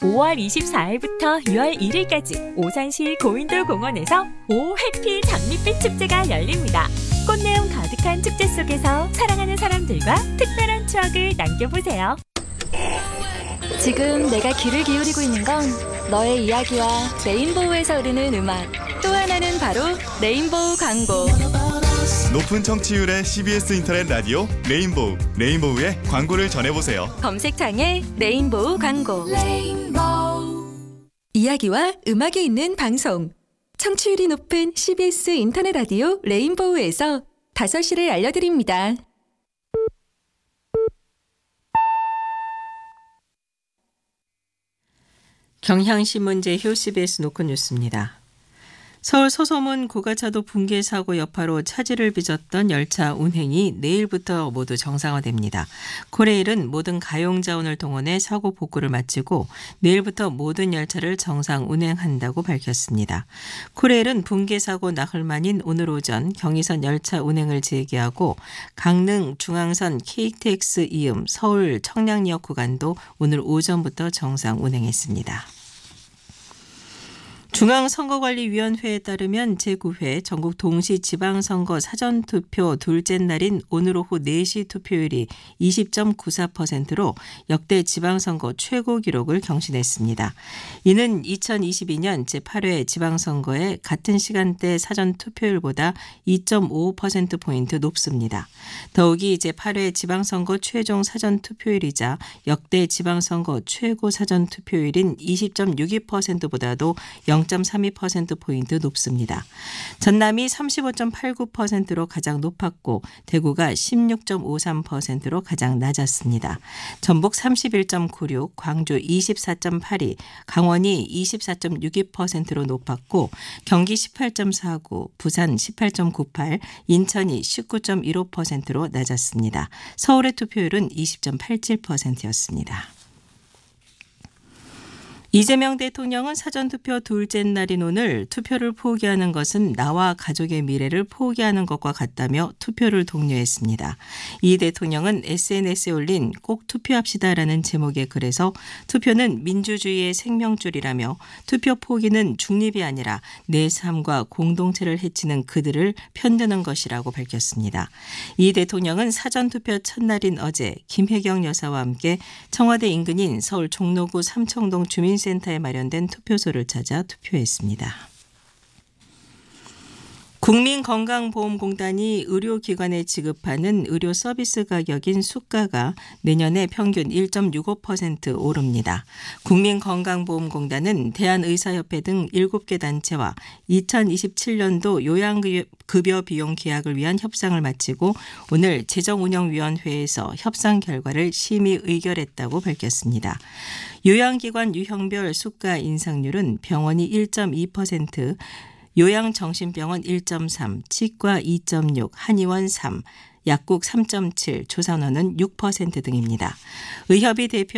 5월 24일부터 6월 1일까지 오산시 고인돌 공원에서 오 해피 장밋빛 축제가 열립니다. 꽃내음 가득한 축제 속에서 사랑하는 사람들과 특별한 추억을 남겨보세요. 지금 내가 귀를 기울이고 있는 건 너의 이야기와 레인보우에서 흐르는 음악, 또 하나는 바로 레인보우 광고. 높은 청취율의 CBS 인터넷 라디오 레인보우의 광고를 전해보세요. 검색창에 레인보우 광고. 이야기와 음악이 있는 방송. 청취율이 높은 CBS 인터넷 라디오 레인보우에서 5시를 알려드립니다. 경향신문제휴 CBS 노컷뉴스입니다. 서울 소소문 고가차도 붕괴 사고 여파로 차질을 빚었던 열차 운행이 내일부터 모두 정상화됩니다. 코레일은 모든 가용자원을 동원해 사고 복구를 마치고 내일부터 모든 열차를 정상 운행한다고 밝혔습니다. 코레일은 붕괴 사고 나흘 만인 오늘 오전 경의선 열차 운행을 재개하고 강릉 중앙선 KTX 이음 서울 청량리역 구간도 오늘 오전부터 정상 운행했습니다. 중앙선거관리위원회에 따르면 제9회 전국 동시지방선거 사전투표 둘째 날인 오늘 오후 4시 투표율이 20.94%로 역대 지방선거 최고 기록을 경신했습니다. 이는 2022년 제8회 지방선거의 같은 시간대 사전투표율보다 2.55%포인트 높습니다. 더욱이 제8회 지방선거 최종 사전투표율이자 역대 지방선거 최고 사전투표율인 20.62%보다도 0.32%포인트 높습니다. 전남이 35.89%로 가장 높았고 대구가 16.53%로 가장 낮았습니다. 전북 31.96, 광주 24.82, 강원이 24.62%로 높았고 경기 18.49, 부산 18.98, 인천이 19.15%로 낮았습니다. 서울의 투표율은 20.87%였습니다. 이재명 대통령은 사전투표 둘째 날인 오늘 투표를 포기하는 것은 나와 가족의 미래를 포기하는 것과 같다며 투표를 독려했습니다. 이 대통령은 SNS에 올린 꼭 투표합시다라는 제목의 글에서 투표는 민주주의의 생명줄이라며 투표 포기는 중립이 아니라 내 삶과 공동체를 해치는 그들을 편드는 것이라고 밝혔습니다. 이 대통령은 사전투표 첫날인 어제 김혜경 여사와 함께 청와대 인근인 서울 종로구 삼청동 주민센터에 마련된 투표소를 찾아 투표했습니다. 국민건강보험공단이 의료기관에 지급하는 의료 서비스 가격인 수가가 내년에 평균 1.65% 오릅니다. 국민건강보험공단은 대한의사협회 등 7개 단체와 2027년도 요양급여 비용 계약을 위한 협상을 마치고 오늘 재정운영위원회에서 협상 결과를 심의 의결했다고 밝혔습니다. 요양기관 유형별 수가 인상률은 병원이 1.2%, 요양정신병원 1.3, 치과 2.6, 한의원 3, 약국 3.7, 조산원은 6% 등입니다. 의협이 대표